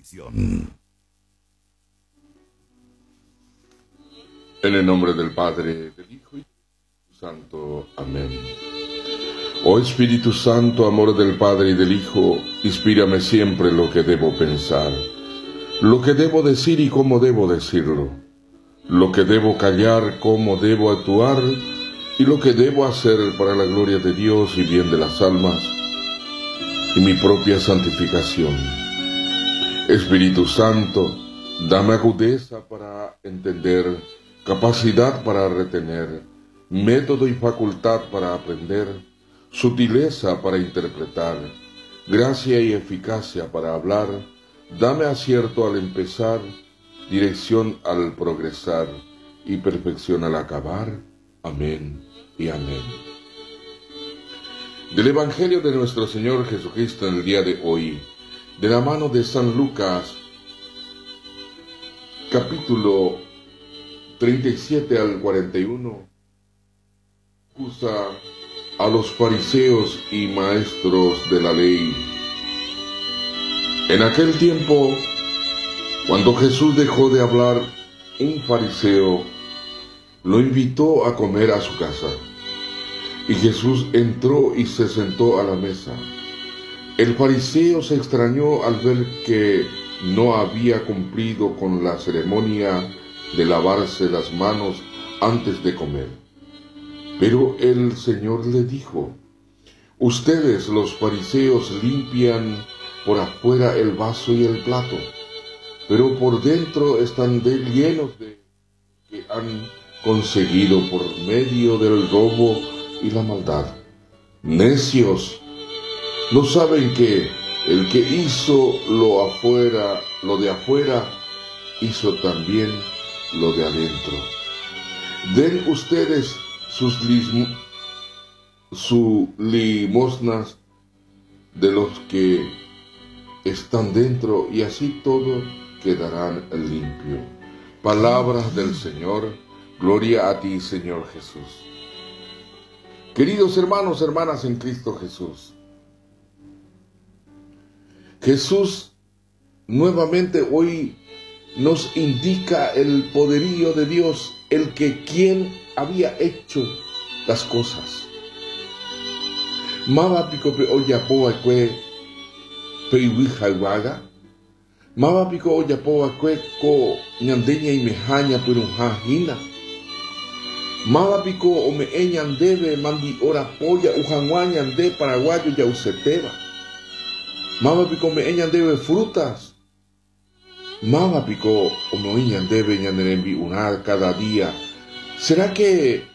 Televisión. En el nombre del Padre, del Hijo y del Espíritu Santo. Amén. Oh Espíritu Santo, amor del Padre y del Hijo, inspírame siempre lo que debo pensar, lo que debo decir y cómo debo decirlo, lo que debo callar, cómo debo actuar y lo que debo hacer para la gloria de Dios y bien de las almas y mi propia santificación. Espíritu Santo, dame agudeza para entender, capacidad para retener, método y facultad para aprender, sutileza para interpretar, gracia y eficacia para hablar, dame acierto al empezar, dirección al progresar y perfección al acabar. Amén y amén. Del Evangelio de nuestro Señor Jesucristo en el día de hoy, de la mano de San Lucas, capítulo 37 al 41, acusa a los fariseos y maestros de la ley. En aquel tiempo, cuando Jesús dejó de hablar, un fariseo lo invitó a comer a su casa. Y Jesús entró y se sentó a la mesa. El fariseo se extrañó al ver que no había cumplido con la ceremonia de lavarse las manos antes de comer. Pero el Señor le dijo: ustedes los fariseos limpian por afuera el vaso y el plato, pero por dentro están llenos de que han conseguido por medio del robo y la maldad. Necios, ¿no saben que el que hizo lo de afuera, hizo también lo de adentro? Den ustedes sus limosnas de los que están dentro, y así todo quedarán limpio. Palabras del Señor. Gloria a ti, Señor Jesús. Queridos hermanos, hermanas en Cristo Jesús, Jesús nuevamente hoy nos indica el poderío de Dios, el que quien había hecho las cosas. Mama pico pe oyapoa kwe pe iwijaiwaga, mama pico oyapoa kwe ko ñandeña y mejaña perunja hina. Mama pico o me ñandebe mandi ora polla ujanwa ñande paraguayo ya useteba. Mama pico me ñandebe frutas. Mama pico o me ñandebe ñanderembi unar cada día. ¿Será que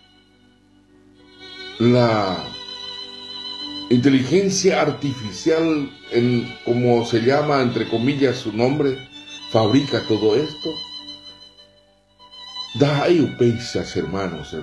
la inteligencia artificial, como se llama entre comillas su nombre, fabrica todo esto? Da ahí upeisas, hermanos.